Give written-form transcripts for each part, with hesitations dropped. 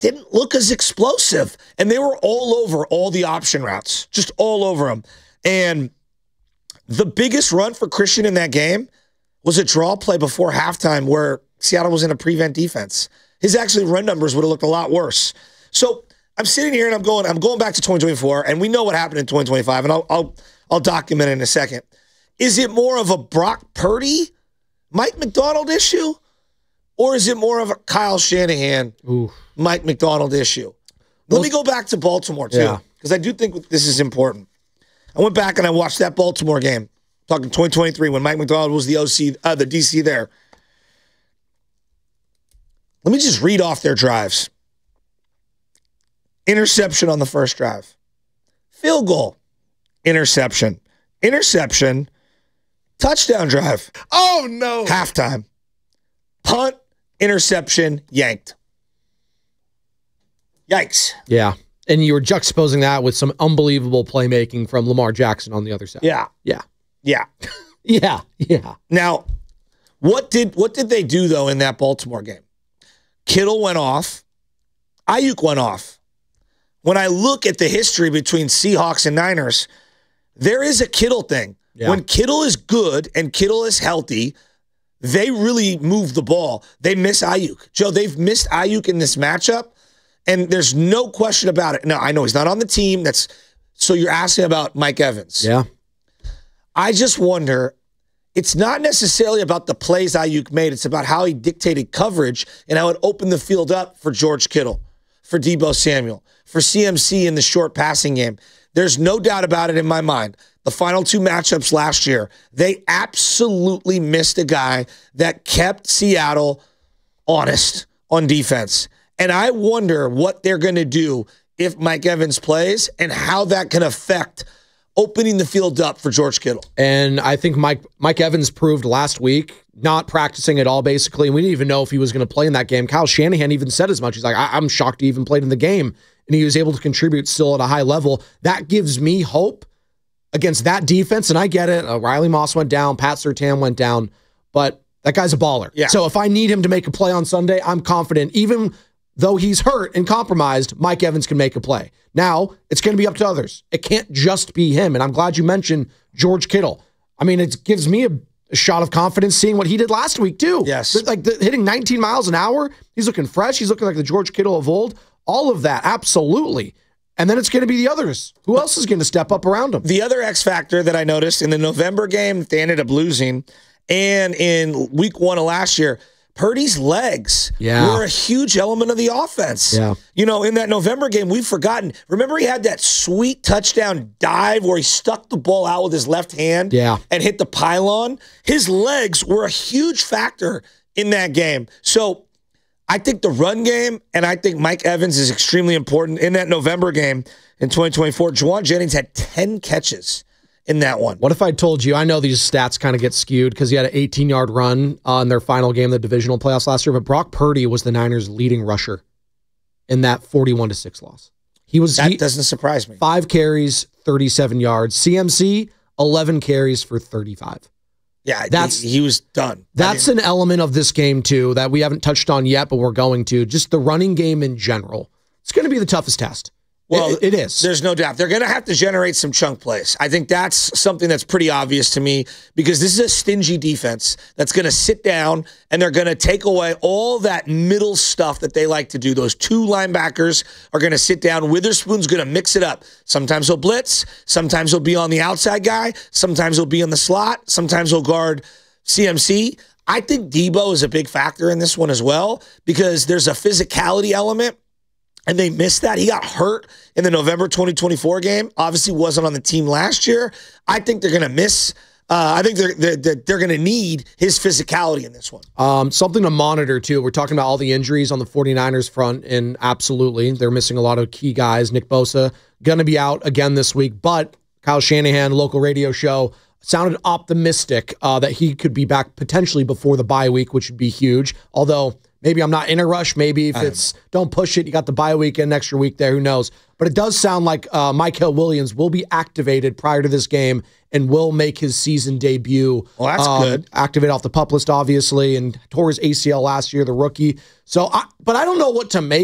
didn't look as explosive. And they were all over all the option routes, just all over them. And the biggest run for Christian in that game was a draw play before halftime where Seattle was in a prevent defense. His actually run numbers would have looked a lot worse. So I'm sitting here and I'm going back to 2024, and we know what happened in 2025, and I'll document it in a second. Is it more of a Brock Purdy, Mike Macdonald issue, or is it more of a Kyle Shanahan, Mike Macdonald issue? Let me go back to Baltimore too, because I do think this is important. I went back and I watched that Baltimore game, talking 2023 when Mike Macdonald was the OC, the DC there. Let me just read off their drives. Interception on the first drive. Field goal. Interception. Interception. Touchdown drive. Oh, no. Halftime. Punt. Interception. Yanked. Yikes. Yeah. And you were juxtaposing that with some unbelievable playmaking from Lamar Jackson on the other side. Yeah. Yeah. Yeah. Yeah. Now, what did they do, though, in that Baltimore game? Kittle went off. Ayuk went off. When I look at the history between Seahawks and Niners, there is a Kittle thing. Yeah. When Kittle is good and Kittle is healthy, they really move the ball. They miss Ayuk. Joe, they've missed Ayuk in this matchup, and there's no question about it. Now, I know he's not on the team. So you're asking about Mike Evans. Yeah. I just wonder, it's not necessarily about the plays Ayuk made. It's about how he dictated coverage and how it opened the field up for George Kittle, for Deebo Samuel, for CMC in the short passing game. There's no doubt about it in my mind. The final two matchups last year, they absolutely missed a guy that kept Seattle honest on defense. And I wonder what they're going to do if Mike Evans plays and how that can affect opening the field up for George Kittle. And I think Mike Evans proved last week, not practicing at all, basically. And we didn't even know if he was going to play in that game. Kyle Shanahan even said as much. He's like, I'm shocked he even played in the game. And he was able to contribute still at a high level. That gives me hope against that defense. And I get it. Riley Moss went down. Pat Surtain went down. But that guy's a baller. Yeah. So if I need him to make a play on Sunday, I'm confident. Even though he's hurt and compromised, Mike Evans can make a play. Now, it's going to be up to others. It can't just be him. And I'm glad you mentioned George Kittle. I mean, it gives me a shot of confidence seeing what he did last week, too. Yes. Like hitting 19 miles an hour. He's looking fresh. He's looking like the George Kittle of old. All of that, absolutely. And then it's going to be the others. Who else is going to step up around him? The other X factor that I noticed in the November game, they ended up losing, and in week 1 of last year, Purdy's legs were a huge element of the offense. Yeah. You know, in that November game, we've forgotten. Remember he had that sweet touchdown dive where he stuck the ball out with his left hand and hit the pylon? His legs were a huge factor in that game. So I think the run game, and I think Mike Evans is extremely important. In that November game in 2024, Juwan Jennings had 10 catches in that one. What if I told you, I know these stats kind of get skewed because he had an 18-yard run on their final game of the divisional playoffs last year, but Brock Purdy was the Niners' leading rusher in that 41-6 loss. That doesn't surprise me. 5 carries, 37 yards. CMC, 11 carries for 35. Yeah, he was done. That's an element of this game, too, that we haven't touched on yet, but we're going to. Just the running game in general. It's going to be the toughest test. Well, it is. There's no doubt. They're going to have to generate some chunk plays. I think that's something that's pretty obvious to me because this is a stingy defense that's going to sit down and they're going to take away all that middle stuff that they like to do. Those two linebackers are going to sit down. Witherspoon's going to mix it up. Sometimes he'll blitz. Sometimes he'll be on the outside guy. Sometimes he'll be in the slot. Sometimes he'll guard CMC. I think Deebo is a big factor in this one as well because there's a physicality element. And they missed that. He got hurt in the November 2024 game. Obviously wasn't on the team last year. I think they're going to miss. I think they're going to need his physicality in this one. Something to monitor, too. We're talking about all the injuries on the 49ers front, and absolutely, they're missing a lot of key guys. Nick Bosa going to be out again this week, but Kyle Shanahan, local radio show, sounded optimistic that he could be back potentially before the bye week, which would be huge. Although maybe I'm not in a rush. Maybe if it's don't push it, you got the bye week and an extra week there. Who knows? But it does sound like Micah Williams will be activated prior to this game and will make his season debut. Well, that's good. Activate off the PUP list, obviously, and tore his ACL last year, the rookie. So, but I don't know what to make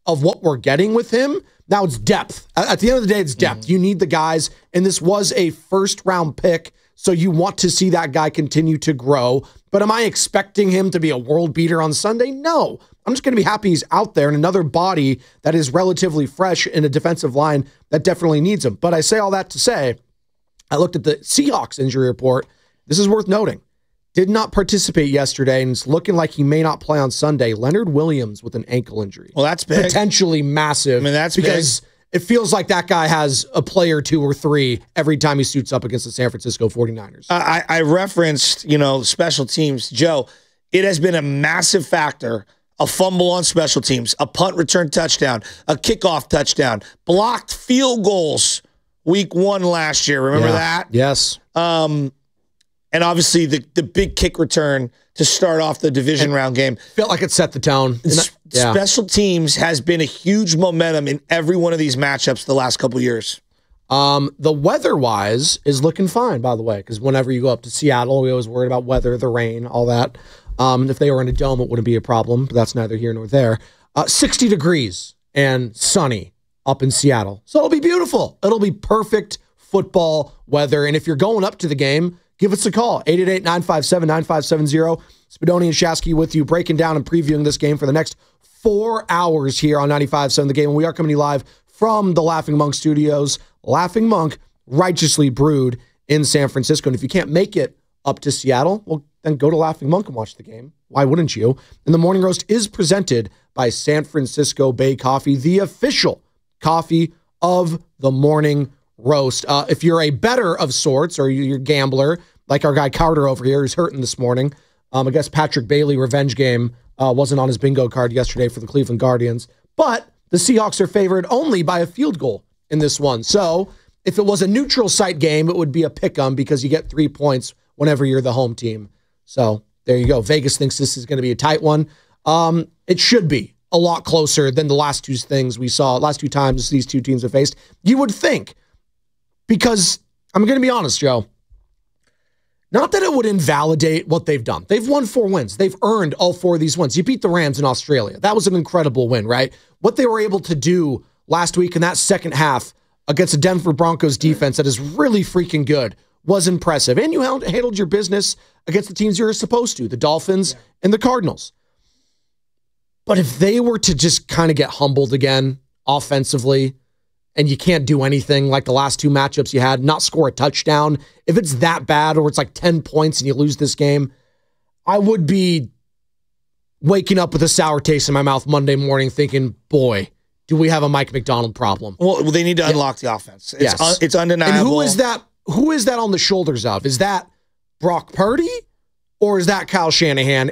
of what we're getting with him. Now it's depth. At the end of the day, it's depth. You need the guys, and this was a first-round pick, so you want to see that guy continue to grow. But am I expecting him to be a world beater on Sunday? No. I'm just going to be happy he's out there and another body that is relatively fresh in a defensive line that definitely needs him. But I say all that to say, I looked at the Seahawks injury report. This is worth noting. Did not participate yesterday, and it's looking like he may not play on Sunday. Leonard Williams with an ankle injury. Well, that's big. Potentially massive. I mean, that's because it feels like that guy has a play or two or three every time he suits up against the San Francisco 49ers. I referenced, special teams. Joe, it has been a massive factor. A fumble on special teams, a punt return touchdown, a kickoff touchdown, blocked field goals week 1 last year. Remember that? Yes. And obviously the big kick return to start off the division round game. Felt like it set the tone. Special teams has been a huge momentum in every one of these matchups the last couple of years. The weather-wise is looking fine, by the way, because whenever you go up to Seattle, we always worried about weather, the rain, all that. If they were in a dome, it wouldn't be a problem, but that's neither here nor there. 60 degrees and sunny up in Seattle. So it'll be beautiful. It'll be perfect football weather. And if you're going up to the game, give us a call, 888-957-9570. Spadoni and Shasky with you, breaking down and previewing this game for the next 4 hours here on 95.7 The Game. And we are coming to you live from the Laughing Monk Studios. Laughing Monk, righteously brewed in San Francisco. And if you can't make it up to Seattle, well, then go to Laughing Monk and watch the game. Why wouldn't you? And the Morning Roast is presented by San Francisco Bay Coffee, the official coffee of the Morning Roast. If you're a bettor of sorts or you're a gambler, like our guy Carter over here, who's hurting this morning, I guess Patrick Bailey revenge game wasn't on his bingo card yesterday for the Cleveland Guardians, but the Seahawks are favored only by a field goal in this one. So if it was a neutral site game, it would be a pick-em because you get 3 points whenever you're the home team. So there you go. Vegas thinks this is going to be a tight one. It should be a lot closer than the last two things we saw, last 2 times these two teams have faced. You would think, because I'm going to be honest, Joe, not that it would invalidate what they've done. They've won 4 wins. They've earned all 4 of these wins. You beat the Rams in Australia. That was an incredible win, right? What they were able to do last week in that second half against a Denver Broncos defense that is really freaking good was impressive. And you handled your business against the teams you were supposed to, the Dolphins and the Cardinals. But if they were to just kind of get humbled again offensively, and you can't do anything like the last 2 matchups you had, not score a touchdown, if it's that bad or it's like 10 points and you lose this game, I would be waking up with a sour taste in my mouth Monday morning thinking, boy, do we have a Mike McDonald problem? Well, they need to unlock the offense. It's undeniable. And who is that on the shoulders of? Is that Brock Purdy or is that Kyle Shanahan?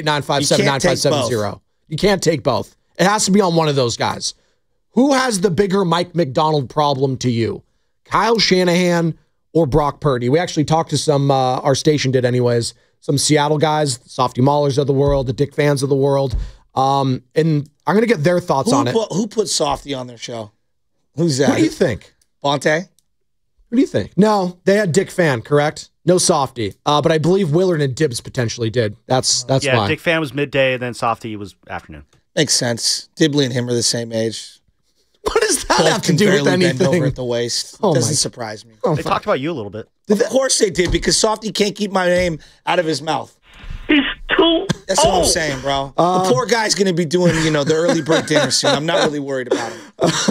888-957-9570. You can't take both. It has to be on one of those guys. Who has the bigger Mike McDonald problem to you? Kyle Shanahan or Brock Purdy? We actually talked to some, our station did anyways, some Seattle guys, Softy Maulers of the world, the Dick fans of the world. And I'm going to get their thoughts on it. Who put Softy on their show? Who's that? Who do you think? Bonte? Who do you think? No, they had Dick Fan, correct? No Softy. But I believe Willard and Dibbs potentially did. That's why. Yeah, Dick Fan was midday, and then Softy was afternoon. Makes sense. Dibley and him are the same age. What does that Both have to can do with barely bend anything? over at the waist. Oh, Doesn't surprise me. They talked about you a little bit. Of course they did, because Softy can't keep my name out of his mouth. He's too That's what I'm saying, bro. The poor guy's going to be doing, the early bird dinner soon. I'm not really worried about him.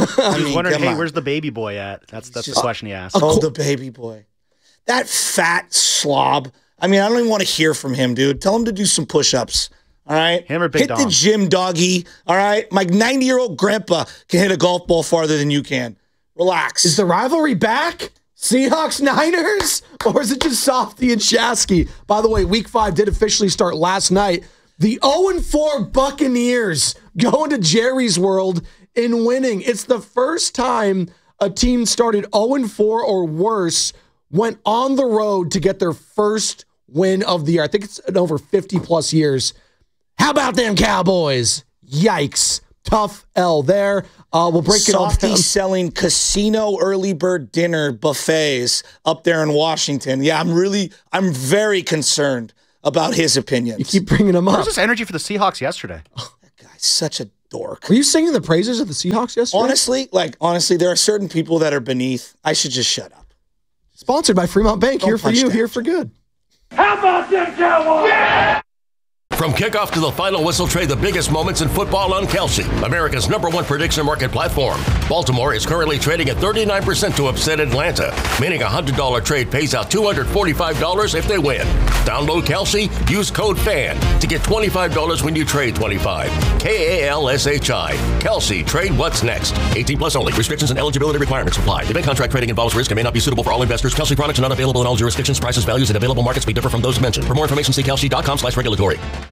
I was wondering, hey, where's the baby boy at? That's the question he asked. Oh, the baby boy. That fat slob. I mean, I don't even want to hear from him, dude. Tell him to do some push-ups. All right? Him or Big Hit Dom. the gym, doggy. All right? My 90-year-old grandpa can hit a golf ball farther than you can. Relax. Is the rivalry back? Seahawks Niners? Or is it just Softy and Shasky? By the way, week 5 did officially start last night. The 0-4 Buccaneers going to Jerry's World and winning. It's the first time a team started 0-4 or worse, went on the road to get their first win of the year. I think it's in over 50-plus years. How about them Cowboys? Yikes. Tough L there. We'll break it all Softy down. selling casino early bird dinner buffets up there in Washington. Yeah, I'm very concerned about his opinions. You keep bringing him up. Where's this energy for the Seahawks yesterday? That guy's such a dork. Were you singing the praises of the Seahawks yesterday? Honestly, there are certain people that are beneath. I should just shut up. Sponsored by Fremont Bank. Here for you, here for good. How about them Cowboys? Yeah! From kickoff to the final whistle, trade the biggest moments in football on Kalshi, America's #1 prediction market platform. Baltimore is currently trading at 39% to upset Atlanta, meaning a $100 trade pays out $245 if they win. Download Kalshi, use code FAN to get $25 when you trade 25. KALSHI. Kalshi, trade what's next. 18 plus only. Restrictions and eligibility requirements apply. Event contract trading involves risk and may not be suitable for all investors. Kalshi products are not available in all jurisdictions. Prices, values, and available markets may differ from those mentioned. For more information, see kalshi.com/regulatory.